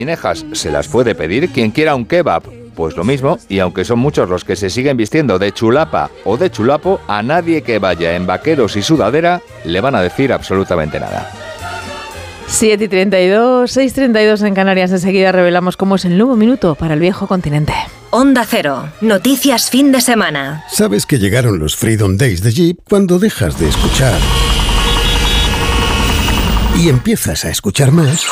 Minejas se las puede pedir quien quiera un kebab. Pues lo mismo, y aunque son muchos los que se siguen vistiendo de chulapa o de chulapo, a nadie que vaya en vaqueros y sudadera le van a decir absolutamente nada. 7:32, 6:32 en Canarias. Enseguida revelamos cómo es el nuevo minuto para el viejo continente. Onda Cero, noticias fin de semana. Sabes que llegaron los Freedom Days de Jeep cuando dejas de escuchar y empiezas a escuchar más.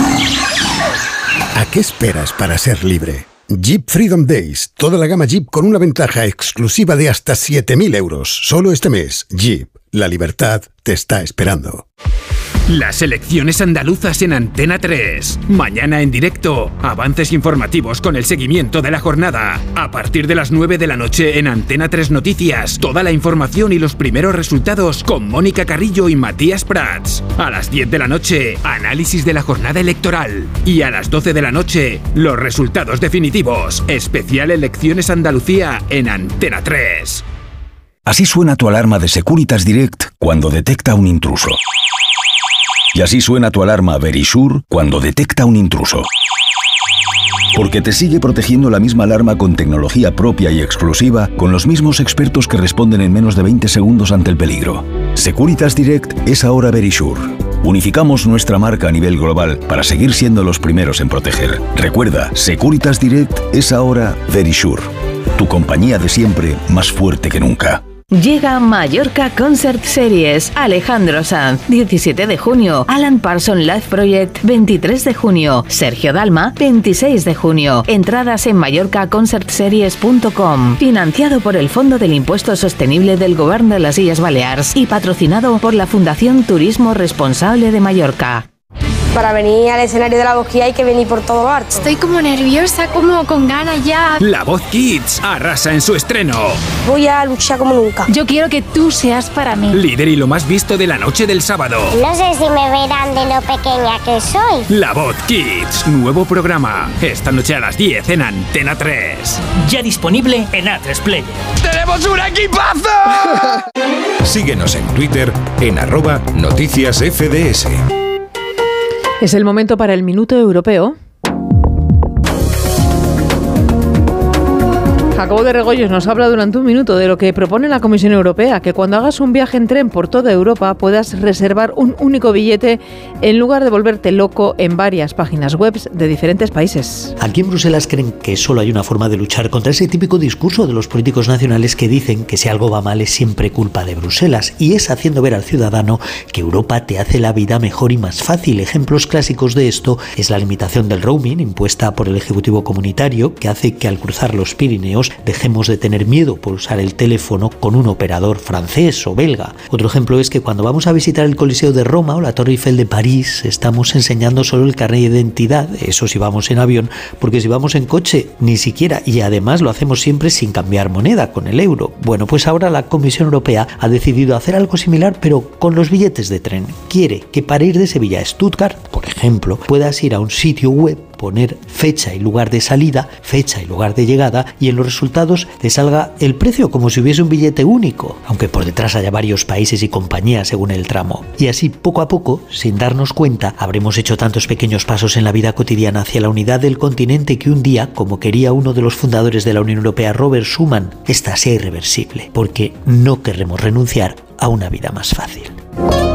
¿A qué esperas para ser libre? Jeep Freedom Days, toda la gama Jeep con una ventaja exclusiva de hasta 7.000 euros. Solo este mes, Jeep, la libertad te está esperando. Las elecciones andaluzas en Antena 3. Mañana en directo, avances informativos con el seguimiento de la jornada. A partir de las 9 de la noche en Antena 3 Noticias, toda la información y los primeros resultados con Mónica Carrillo y Matías Prats. A las 10 de la noche, análisis de la jornada electoral. Y a las 12 de la noche, los resultados definitivos. Especial Elecciones Andalucía en Antena 3. Así suena tu alarma de Securitas Direct cuando detecta un intruso. Y así suena tu alarma Verisure cuando detecta un intruso. Porque te sigue protegiendo la misma alarma con tecnología propia y exclusiva, con los mismos expertos que responden en menos de 20 segundos ante el peligro. Securitas Direct es ahora Verisure. Unificamos nuestra marca a nivel global para seguir siendo los primeros en proteger. Recuerda, Securitas Direct es ahora Verisure. Tu compañía de siempre, más fuerte que nunca. Llega Mallorca Concert Series. Alejandro Sanz, 17 de junio. Alan Parsons Live Project, 23 de junio. Sergio Dalma, 26 de junio. Entradas en mallorcaconcertseries.com. Financiado por el Fondo del Impuesto Sostenible del Govern de las Illes Balears y patrocinado por la Fundación Turismo Responsable de Mallorca. Para venir al escenario de La Voz Kids hay que venir por todo arte. Estoy como nerviosa, como con ganas ya. La Voz Kids arrasa en su estreno. Voy a luchar como nunca. Yo quiero que tú seas para mí. Líder y lo más visto de la noche del sábado. No sé si me verán de lo pequeña que soy. La Voz Kids, nuevo programa. Esta noche a las 10 en Antena 3. Ya disponible en A3 Player. ¡Tenemos un equipazo! Síguenos en Twitter en @noticiasfds. Es el momento para el Minuto Europeo. Jacobo de Regoyos nos habla durante un minuto de lo que propone la Comisión Europea, que cuando hagas un viaje en tren por toda Europa puedas reservar un único billete en lugar de volverte loco en varias páginas web de diferentes países. Aquí en Bruselas creen que solo hay una forma de luchar contra ese típico discurso de los políticos nacionales que dicen que si algo va mal es siempre culpa de Bruselas, y es haciendo ver al ciudadano que Europa te hace la vida mejor y más fácil. Ejemplos clásicos de esto es la limitación del roaming impuesta por el Ejecutivo Comunitario, que hace que al cruzar los Pirineos dejemos de tener miedo por usar el teléfono con un operador francés o belga. Otro ejemplo es que cuando vamos a visitar el Coliseo de Roma o la Torre Eiffel de París, estamos enseñando solo el carnet de identidad, eso si vamos en avión, porque si vamos en coche ni siquiera, y además lo hacemos siempre sin cambiar moneda, con el euro. Bueno, pues ahora la Comisión Europea ha decidido hacer algo similar, pero con los billetes de tren. Quiere que para ir de Sevilla a Stuttgart, por ejemplo, puedas ir a un sitio web, poner fecha y lugar de salida, fecha y lugar de llegada, y en los resultados te salga el precio como si hubiese un billete único, aunque por detrás haya varios países y compañías según el tramo. Y así, poco a poco, sin darnos cuenta, habremos hecho tantos pequeños pasos en la vida cotidiana hacia la unidad del continente que un día, como quería uno de los fundadores de la Unión Europea, Robert Schuman, esta sea irreversible, porque no querremos renunciar a una vida más fácil.